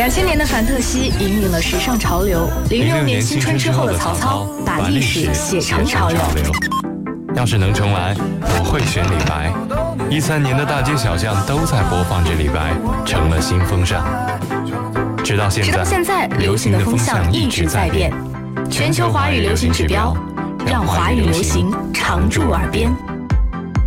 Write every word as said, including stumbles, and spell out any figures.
两千年的范特西引领了时尚潮流，零六年新春之后的曹操把历史写成潮流。 要是能重来，我会选李白。一三年的大街小巷都在播放着李白，成了新风尚。直到现在， 直到现在，流行的风向一直在变。全球华语流行指标，让华语流行常驻耳边。